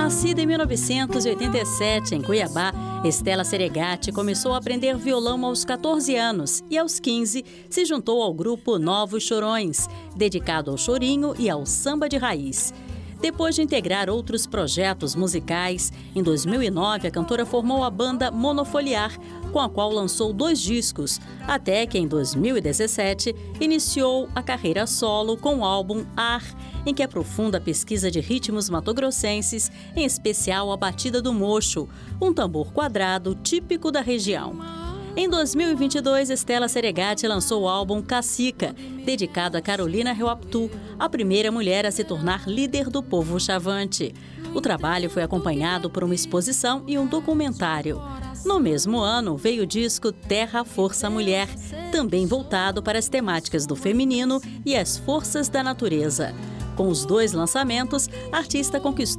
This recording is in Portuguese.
Nascida em 1987 em Cuiabá, Estela Seregatti começou a aprender violão aos 14 anos e, aos 15, se juntou ao grupo Novos Chorões, dedicado ao chorinho e ao samba de raiz. Depois de integrar outros projetos musicais, em 2009 a cantora formou a banda Monofoliar, com a qual lançou 2 discos, até que em 2017 iniciou a carreira solo com o álbum Ar, em que aprofunda a pesquisa de ritmos matogrossenses, em especial a batida do mocho, um tambor quadrado típico da região. Em 2022, Estela Seregatti lançou o álbum Cacica, dedicado a Carolina Reuaptu, a primeira mulher a se tornar líder do povo Chavante. O trabalho foi acompanhado por uma exposição e um documentário. No mesmo ano, veio o disco Terra, Força, Mulher, também voltado para as temáticas do feminino e as forças da natureza. Com os 2 lançamentos, a artista conquistou